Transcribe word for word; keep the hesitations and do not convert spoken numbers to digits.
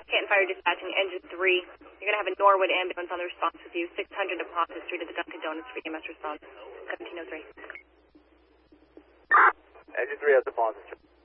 Canton Fire dispatching engine three. You're going to have a Norwood ambulance on the response with you. six hundred Deposit Street at the Dunkin' Donuts for E M S response. seventeen oh three. Engine three at Deposit Street.